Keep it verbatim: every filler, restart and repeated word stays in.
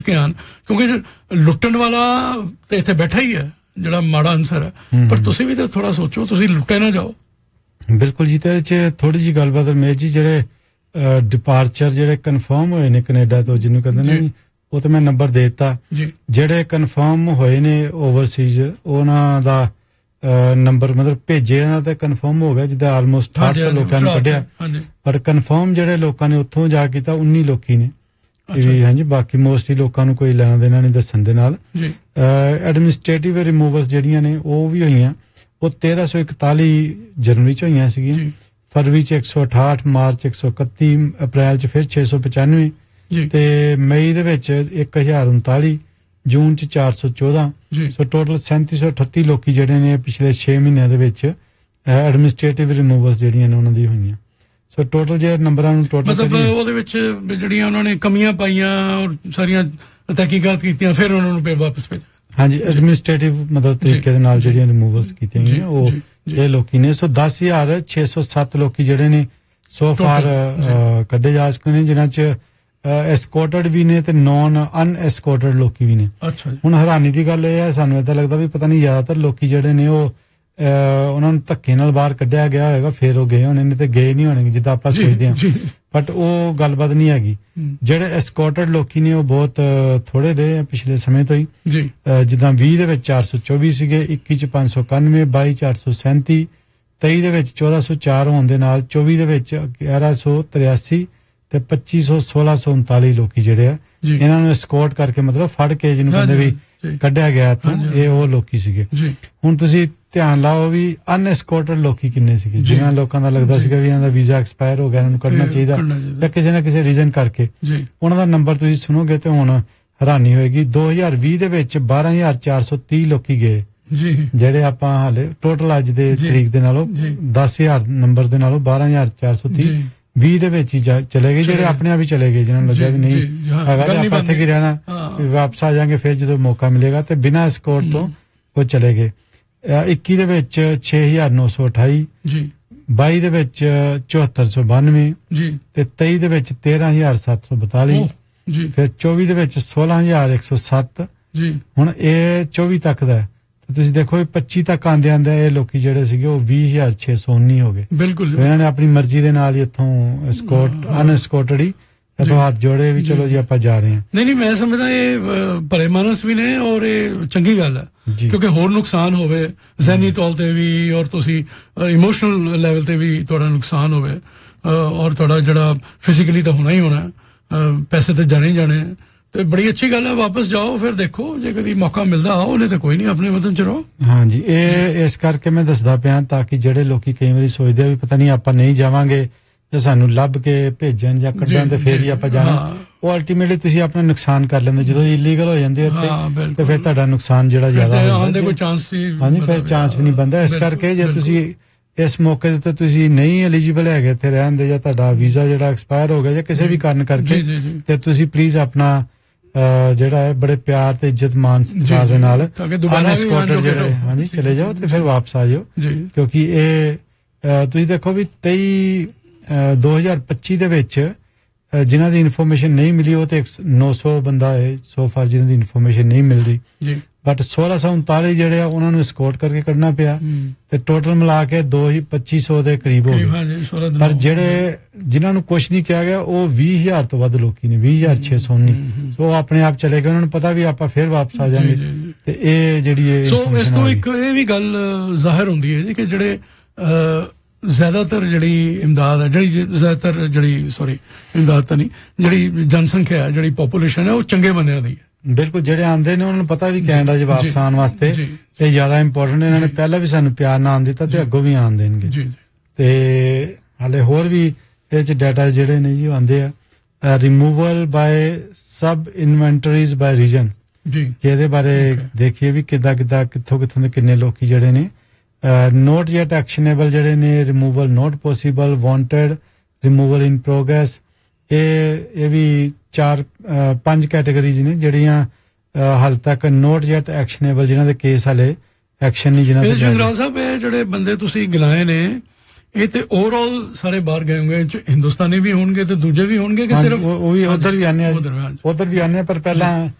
ਕੇ ਆਣ, ਕਿਉਂਕਿ ਲੁੱਟਣ ਵਾਲਾ ਤੇ ਇੱਥੇ ਬੈਠਾ ਹੀ ਹੈ ਜਿਹੜਾ ਮਾੜਾ ਅਨਸਰ ਹੈ, ਪਰ ਤੁਸੀਂ ਵੀ ਤਾਂ ਥੋੜਾ ਸੋਚੋ, ਤੁਸੀਂ ਲੁੱਟੇ ਨਾ ਜਾਓ। ਬਿਲਕੁਲ ਜੀ। ਤੇ ਚ ਥੋੜੀ ਜੀ ਗੱਲਬਾਤ ਰਮੇਸ਼ ਜੀ, ਜਿਹੜੇ ਡਿਪਾਰਚਰ ਜਿਹੜੇ ਕਨਫਰਮ ਹੋਏ ਨੇ ਕੈਨੇਡਾ ਤੋਂ, ਜਿਹਨੂੰ ਕਹਿੰਦੇ ਨੇ, ਉਹ ਤਾਂ ਮੈਂ ਨੰਬਰ ਦੇ ਦਿੱਤਾ। ਜਿਹੜੇ ਕਨਫਰਮ ਹੋਏ ਨੇ ਓਵਰਸੀਜ਼, ਉਹਨਾਂ ਦਾ ਨੰਬਰ ਮਤਲਬ ਭੇਜੇ ਇਹਨਾਂ ਤੇ ਕਨਫਰਮ ਹੋ ਗਿਆ, ਜਿੱਦਾਂ ਆਲਮੋਸਟ ਅੱਠ ਸੌ ਲੋਕਾਂ ਨੂੰ ਕੱਢਿਆ, ਪਰ ਕਨਫਰਮ ਜਿਹੜੇ ਲੋਕਾਂ ਨੇ ਉੱਥੋਂ ਜਾ ਕੀਤਾ ਉੱਨੀ ਲੋਕੀ ਨੇ। ਹਾਂਜੀ, ਬਾਕੀ ਮੋਸਟਲੀ ਲੋਕਾਂ ਨੂੰ ਕੋਈ ਲੈਣਾ ਦੇਣਾ ਨਹੀਂ ਦੱਸਣ ਦੇ ਨਾਲ। ਐਡਮਿਨਿਸਟ੍ਰੇਟਿਵ ਰਿਮੂਵਲਸ ਜਿਹੜੀਆਂ ਨੇ ਉਹ ਵੀ ਹੋਈਆਂ, ਉਹ ਤੇਰਾਂ ਸੌ ਇਕਤਾਲੀ ਜਨਵਰੀ ਚ ਹੋਈਆਂ ਸੀਗੀਆਂ, ਫਰਵਰੀ ਚ ਇੱਕ ਸੌ ਅਠਾਹਠ, ਮਾਰਚ ਇੱਕ ਸੌ ਇਕੱਤੀ, ਅਪ੍ਰੈਲ ਚ ਫਿਰ ਛੇ ਸੌ ਪਚਾਨਵੇਂ, ਤੇ ਮਈ ਦੇ ਵਿੱਚ ਇੱਕ ਹਜ਼ਾਰ ਉਨਤਾਲੀ, ਜੂਨ ਚ ਚਾਰ ਸੌ ਚੌਦਾਂ। ਸੋ ਟੋਟਲ ਸੈਂਤੀ ਸੌ ਅਠੱਤੀ ਲੋਕੀ ਜਿਹੜੇ ਨੇ ਪਿਛਲੇ ਛੇ ਮਹੀਨਿਆਂ ਦੇ ਵਿੱਚ ਐਡਮਿਨਿਸਟ੍ਰੇਟਿਵ ਰਿਮੂਵਲਸ ਜਿਹੜੀਆਂ ਨੇ ਉਹਨਾਂ ਦੀ ਹੋਈਆਂ। ਸੋ ਟੋਟਲ ਜੇ ਨੰਬਰਾਂ ਨੂੰ ਟੋਟਲ ਮਤਲਬ ਉਹਦੇ ਵਿੱਚ ਜਿਹੜੀਆਂ ਉਹਨਾਂ ਨੇ ਕਮੀਆਂ ਪਾਈਆਂ ਔਰ ਸਾਰੀਆਂ ਤਹਿਕੀਕਾਤ ਕੀਤੀਆਂ, ਫਿਰ ਉਹਨਾਂ ਨੂੰ ਫਿਰ ਵਾਪਸ ਭੇਜਿਆ। ਹਾਂਜੀ, ਐਡਮਿਨਿਸਟ੍ਰੇਟਿਵ ਮਤਲਬ ਤਰੀਕੇ ਦੇ ਨਾਲ ਜਿਹੜੀਆਂ ਰਿਮੂਵਲਸ ਕੀਤੀਆਂ ਗਈਆਂ ਉਹ ਇਹ ਲੋਕੀ ਨੇ। ਸੋ ਦਸ ਹਜ਼ਾਰ ਛੇ ਸੌ ਸੱਤ ਲੋਕੀ ਜਿਹੜੇ ਨੇ ਸੋ ਫਾਰ ਕੱਢੇ ਜਾ ਚੁੱਕੇ ਨੇ, ਜਿਨ੍ਹਾਂ ਚ ਐਸਕੋਰਟਡ ਵੀ ਨੇ ਤੇ ਨੌਨ ਅਨਐਸਕੋਰਟਡ ਲੋਕੀ ਵੀ ਨੇ। ਹੁਣ ਹੈਰਾਨੀ ਦੀ ਗੱਲ ਇਹ ਹੈ, ਸਾਨੂੰ ਏਦਾਂ ਲੱਗਦਾ ਵੀ ਪਤਾ ਨਹੀਂ ਜ਼ਿਆਦਾਤਰ ਲੋਕੀ ਜਿਹੜੇ ਨੇ ਉਹ ਉਹਨਾਂ ਨੂੰ ਧੱਕੇ ਨਾਲ ਬਾਹਰ ਕੱਢਿਆ ਗਿਆ ਹੋਏਗਾ, ਫਿਰ ਉਹ ਗਏ ਹੋਣੇ ਨੇ, ਤੇ ਗਏ ਨਹੀਂ ਹੋਣੇ ਜਿੱਦਾਂ ਆਪਾਂ ਸੋਚਦੇ ਹਾਂ, ਬਟ ਉਹ ਗੱਲਬਾਤ ਨਹੀਂ ਹੈਗੀ। ਜਿਹੜੇ ਐਸਕੋਰਟਡ ਲੋਕੀ ਨੇ ਉਹ ਬਹੁਤ ਥੋੜੇ ਰਹੇ ਆ ਪਿਛਲੇ ਸਮੇਂ ਤੋਂ ਹੀ, ਜਿੱਦਾਂ ਵੀਹ ਦੇ ਵਿੱਚ ਚਾਰ ਸੌ ਚੌਵੀ ਸੀਗੇ, ਇੱਕੀ ਚ ਪੰਜ ਸੌ ਇਕਾਨਵੇਂ, ਬਾਈ ਚ ਅੱਠ ਸੌ ਸੈਂਤੀ, ਤੇਈ ਦੇ ਵਿੱਚ ਚੌਦਾਂ ਸੌ ਚਾਰ ਹੋਣ ਦੇ ਨਾਲ, ਚੌਵੀ ਦੇ ਵਿੱਚ ਗਿਆਰਾਂ ਸੌ ਤਰਿਆਸੀ ਤੇ ਪੱਚੀ ਸੌ ਸੋਲਾਂ ਸੌ ਉਨਤਾਲੀ ਲੋਕੀ ਜਿਹੜੇ ਆ ਇਹਨਾਂ ਨੂੰ ਐਸਕੋਰਟ ਕਰਕੇ ਮਤਲਬ ਫੜ ਕੇ ਜਿਹਨੂੰ ਕਹਿੰਦੇ ਵੀ ਕੱਢਿਆ ਗਿਆ ਇੱਥੋਂ, ਇਹ ਉਹ ਲੋਕੀ ਸੀਗੇ। ਹੁਣ ਤੁਸੀਂ ਧਿਆਨ ਲਾਓ ਵੀ ਅਨਐਸਕੋਰਟਡ ਲੋਕੀ ਕਿੰਨੇ ਸੀਗੇ, ਜਿਨ੍ਹਾਂ ਲੋਕਾਂ ਦਾ ਲੱਗਦਾ ਸੀਗਾ ਵੀ ਇਹਨਾਂ ਦਾ ਵੀਜ਼ਾ ਐਕਸਪਾਇਰ ਹੋ ਗਿਆ, ਇਹਨਾਂ ਨੂੰ ਕੱਢਣਾ ਚਾਹੀਦਾ ਜਾਂ ਕਿਸੇ ਨਾ ਕਿਸੇ ਰੀਜ਼ਨ ਕਰਕੇ, ਉਹਨਾਂ ਦਾ ਨੰਬਰ ਤੁਸੀਂ ਸੁਣੋਗੇ ਤੇ ਹੁਣ ਹੈਰਾਨੀ ਹੋਏਗੀ। ਦੋ ਹਜ਼ਾਰ ਵੀਹ ਦੇ ਵਿੱਚ ਬਾਰਾਂ ਹਜ਼ਾਰ ਚਾਰ ਸੌ ਤੀਹ ਲੋਕੀ ਗਏ, ਜਿਹੜੇ ਆਪਾਂ ਹਾਲੇ ਟੋਟਲ ਅੱਜ ਦੇ ਤਰੀਕ ਦੇ ਨਾਲੋਂ ਦਸ ਹਜ਼ਾਰ ਨੰਬਰ ਦੇ ਨਾਲੋਂ ਬਾਰਾਂ ਹਜ਼ਾਰ ਚਾਰ ਸੌ ਤੀਹ ਵੀਹ ਦੇ ਵਿੱਚ ਹੀ ਚਲੇ ਗਏ, ਜਿਹੜੇ ਆਪਣੇ ਆਪ ਹੀ ਚਲੇ ਗਏ, ਜਿਹਨਾਂ ਨੂੰ ਲੱਗਿਆ ਵੀ ਨਹੀਂ ਹੈਗਾ ਆਪਾਂ ਇੱਥੇ ਕੀ ਰਹਿਣਾ, ਵਾਪਸ ਆ ਜਾਵਾਂਗੇ ਫਿਰ ਜਦੋਂ ਮੌਕਾ ਮਿਲੇਗਾ, ਤੇ ਬਿਨਾਂ ਐਸਕੋਰਟ ਤੋਂ ਉਹ ਚਲੇ ਗਏ। ਇੱਕੀ ਦੇ ਵਿੱਚ ਛੇ ਹਜ਼ਾਰ ਨੌ ਸੌ ਅਠਾਈ, ਬਾਈ ਦੇ ਵਿੱਚ ਚੌਹੱਤਰ ਸੌ ਬਾਨਵੇਂ, ਤੇ ਤੇਈ ਦੇ ਵਿੱਚ ਤੇਰਾਂ ਹਜ਼ਾਰ ਸੱਤ ਸੌ ਬਤਾਲੀ, ਫਿਰ ਚੌਵੀ ਦੇ ਵਿੱਚ ਸੋਲਾਂ ਹਜ਼ਾਰ ਇੱਕ ਸੌ ਸੱਤ। ਹੁਣ ਇਹ ਚੌਵੀ ਤੱਕ ਦਾ, ਤੁਸੀਂ ਦੇਖੋ ਪੱਚੀ ਤੱਕ ਆਂਦੇ ਆਂਦੇ ਇਹ ਲੋਕੀ ਜਿਹੜੇ ਸੀਗੇ ਉਹ ਵੀਹ ਹਜ਼ਾਰ ਛੇ ਸੌ ਉੱਨੀ ਹੋ ਗਏ। ਬਿਲਕੁਲ, ਇਹਨਾਂ ਨੇ ਆਪਣੀ ਮਰਜ਼ੀ ਦੇ ਨਾਲ ਹੀ ਇੱਥੋਂ ਐਸਕੋਰਟ ਅਨਐਸਕੋਰਟਡ ਹੀ ਇੱਥੋਂ ਹੱਥ ਜੋੜੇ ਵੀ ਚਲੋ ਜੀ ਆਪਾਂ ਜਾ ਰਹੇ ਹਾਂ। ਨਹੀਂ ਨਹੀਂ, ਮੈਂ ਸਮਝਦਾ ਇਹ ਭਲੇ ਮਾਨਸ ਵੀ ਨੇ ਔਰ ਇਹ ਚੰਗੀ ਗੱਲ ਹੈ, ਕਿਉਂਕਿ ਹੋਰ ਨੁਕਸਾਨ ਹੋਵੇ ਜ਼ਹਿਨੀ ਤੌਰ ਤੇ ਵੀ ਔਰ ਤੁਸੀਂ ਇਮੋਸ਼ਨਲ ਲੈਵਲ ਤੇ ਵੀ ਤੁਹਾਡਾ ਨੁਕਸਾਨ ਹੋਵੇ, ਔਰ ਤੁਹਾਡਾ ਜਿਹੜਾ ਫਿਜ਼ੀਕਲੀ ਤਾਂ ਹੋਣਾ ਹੀ ਹੋਣਾ, ਪੈਸੇ ਤੇ ਜਾਣੇ ਹੀ ਜਾਣੇ, ਤੇ ਬੜੀ ਅੱਛੀ ਗੱਲ ਹੈ। ਵਾਪਸ ਜਾਓ, ਫਿਰ ਦੇਖੋ ਜੇ ਕਦੀ ਮੌਕਾ ਮਿਲਦਾ ਆਓ, ਉਹਨੇ ਤਾਂ ਕੋਈ ਨਹੀਂ, ਆਪਣੇ ਵਤਨ ਚ ਰਹੋ। ਹਾਂਜੀ, ਇਹ ਇਸ ਕਰਕੇ ਮੈਂ ਦੱਸਦਾ ਪਿਆ ਤਾਂ ਕਿ ਜਿਹੜੇ ਲੋਕੀ ਕਈ ਵਾਰੀ ਸੋਚਦੇ ਆ ਵੀ ਪਤਾ ਨਹੀਂ ਆਪਾਂ ਨਹੀਂ ਜਾਵਾਂਗੇ ਤੇ ਸਾਨੂੰ ਲੱਭ ਕੇ ਭੇਜਣ ਜਾਂ ਕੱਢਣ ਤੇ ਫੇਰ ਹੀ ਆਪਾਂ ਜਾਣਾ, ਉਹ ਅਲਟੀਮੇਟਲੀ ਤੁਸੀਂ ਆਪਣਾ ਨੁਕਸਾਨ ਕਰ ਲੈਂਦੇ। ਜਦੋਂ ਇਲੀਗਲ ਹੋ ਜਾਂਦੇ ਉੱਥੇ ਤੇ ਫਿਰ ਤੁਹਾਡਾ ਨੁਕਸਾਨ ਜਿਹੜਾ ਜ਼ਿਆਦਾ ਹੁੰਦਾ, ਕੋਈ ਚਾਂਸ ਹੀ ਹਾਂਜੀ ਫਿਰ ਚਾਂਸ ਵੀ ਨਹੀਂ ਬਣਦਾ। ਇਸ ਕਰਕੇ ਜੇ ਤੁਸੀਂ ਇਸ ਮੌਕੇ ਦੇ ਉੱਤੇ ਤੁਸੀਂ ਨਹੀਂ ਐਲੀਜੀਬਲ ਹੈਗੇ ਇੱਥੇ ਰਹਿਣ ਦੇ, ਜਾਂ ਤੁਹਾਡਾ ਵੀਜ਼ਾ ਜਿਹੜਾ ਐਕਸਪਾਇਰ ਹੋ ਗਿਆ ਜਾਂ ਕਿਸੇ ਵੀ ਕਾਰਨ ਕਰਕੇ, ਤੇ ਤੁਸੀਂ ਪਲੀਜ਼ ਆਪਣਾ ਜਿਹੜਾ ਹੈ ਬੜੇ ਪਿਆਰ ਤੇ ਇੱਜ਼ਤ ਮਾਨ ਸਤਿਕਾਰ ਦੇ ਨਾਲ ਅਨਐਸਕੋਰਟਡ ਜਿਹੜੇ ਹਾਂਜੀ ਚਲੇ ਜਾਓ ਤੇ ਫਿਰ ਵਾਪਸ ਆ ਜਾਓ, ਕਿਉਂਕਿ ਇਹ ਤੁਸੀਂ ਦੇਖੋ ਵੀ ਤੇਈ ਦੋ ਹਜ਼ਾਰ ਪੱਚੀ ਦੇ ਵਿੱਚ ਜਿਨ੍ਹਾਂ ਦੀ ਇਨਫੋਰਮੇਸ਼ਨ ਨਹੀਂ ਮਿਲੀ ਉਹ ਤੇ ਨੌ ਸੌ ਬੰਦਾ ਹੈ ਸੋ ਫਾਰ ਜਿਹਨਾਂ ਦੀ ਇਨਫੋਰਮੇਸ਼ਨ ਨਹੀਂ ਮਿਲ ਰਹੀ, ਬਟ ਸੋਲਾਂ ਸੌ ਉਨਤਾਲੀ ਜਿਹੜੇ ਆ ਉਹਨਾਂ ਨੂੰ ਐਸਕੋਰਟ ਕਰਕੇ ਕੱਢਣਾ ਪਿਆ, ਤੇ ਟੋਟਲ ਮਿਲਾ ਕੇ ਦੋ ਹੀ ਪੱਚੀ ਸੌ ਦੇ ਕਰੀਬ ਹੋ ਗਏ। ਪਰ ਜਿਹੜੇ ਜਿਨ੍ਹਾਂ ਨੂੰ ਕੁਛ ਨਹੀਂ ਕਿਹਾ ਗਿਆ ਉਹ ਵੀਹ ਹਜ਼ਾਰ ਤੋਂ ਵੱਧ ਲੋਕੀ ਨੇ, ਵੀਹ ਹਜ਼ਾਰ ਛੇ ਸੌ ਉੱਨੀ, ਸੋ ਆਪਣੇ ਆਪ ਚਲੇ ਗਏ, ਉਹਨਾਂ ਨੂੰ ਪਤਾ ਵੀ ਆਪਾਂ ਫਿਰ ਵਾਪਸ ਆ ਜਾਵਾਂਗੇ। ਤੇ ਇਹ ਜਿਹੜੀ ਸੋ ਇਸ ਤੋਂ ਇੱਕ ਇਹ ਵੀ ਗੱਲ ਜ਼ਾਹਿਰ ਹੁੰਦੀ ਹੈ ਜੀ ਕਿ ਜਿਹੜੇ ਜ਼ਿਆਦਾਤਰ ਜਿਹੜੀ ਇਮਦਾਦ ਹੈ, ਜਿਹੜੀ ਜ਼ਿਆਦਾਤਰ ਜਿਹੜੀ ਸੋਰੀ ਇਮਦਾਦ ਤਾਂ ਨਹੀਂ, ਜਿਹੜੀ ਜਨਸੰਖਿਆ ਹੈ, ਜਿਹੜੀ ਪੋਪੂਲੇਸ਼ਨ ਹੈ, ਉਹ ਚੰਗੇ ਬੰਦਿਆਂ ਦੀ ਹੈ। ਬਿਲਕੁਲ, ਜਿਹੜੇ ਆਉਂਦੇ ਨੇ ਉਹਨਾਂ ਨੂੰ ਪਤਾ ਵੀ ਕੈਨੇਡਾ 'ਚ ਵਾਪਸ ਆਉਣ ਵਾਸਤੇ ਇਹ ਜ਼ਿਆਦਾ ਇੰਪੋਰਟੈਂਟ, ਇਹਨਾਂ ਨੇ ਪਹਿਲਾਂ ਵੀ ਸਾਨੂੰ ਪਿਆਰ ਨਾਲ ਆਉਣ ਦਿੱਤਾ ਤੇ ਅੱਗੋਂ ਵੀ ਆਉਣ ਦੇਣਗੇ। ਤੇ ਹਾਲੇ ਹੋਰ ਵੀ ਇਹਦੇ 'ਚ ਡਾਟਾ ਜਿਹੜੇ ਨੇ ਜੀ ਉਹ ਆਉਂਦੇ ਆ, ਰਿਮੂਵਲ ਬਾਏ ਸਬ ਇਨਵੈਂਟਰੀਜ਼ ਬਾਏ ਰੀਜਨ, ਜਿਹਦੇ ਬਾਰੇ ਦੇਖੀਏ ਵੀ ਕਿੱਦਾਂ ਕਿੱਦਾਂ ਕਿੱਥੋਂ ਕਿੱਥੋਂ ਦੇ ਕਿੰਨੇ ਲੋਕੀ ਜਿਹੜੇ ਨੇ ਨੋਟ ਯੈਟ ਐਕਸ਼ਨੇਬਲ ਜਿਹੜੇ ਨੇ, removal not possible, wanted, removal in progress, ਇਹ ਇਹ ਵੀ ਚਾਰ ਪੰਜ ਕੈਟੇਗਰੀਜ਼ ਨੇ ਜਿਹੜੀਆਂ ਹਾਲ ਤੱਕ ਨੋਟ ਯੈਟ ਐਕਸ਼ਨੇਬਲ, ਜਿਨ੍ਹਾਂ ਦੇ ਕੇਸ ਹਾਲੇ ਐਕਸ਼ਨ ਨਹੀਂ, ਜਿਨ੍ਹਾਂ ਦੇ। ਜੰਗਰਾਲ ਸਾਹਿਬ, ਇਹ ਜਿਹੜੇ ਬੰਦੇ ਤੁਸੀਂ ਗਿਣਾਏ ਨੇ ਇਹ ਤੇ ਓਵਰਆਲ ਸਾਰੇ ਬਾਹਰ ਗਏ ਹੋਣਗੇ, ਹਿੰਦੁਸਤਾਨੀ ਵੀ ਹੋਣਗੇ ਤੇ ਦੂਜੇ ਵੀ ਹੋਣਗੇ ਕਿ ਸਿਰਫ ਉਹ ਵੀ ਉਧਰ ਵੀ ਆਨੇ ਆ ਉਧਰ ਵੀ ਆਨੇ ਪਰ ਪਹਿਲਾਂ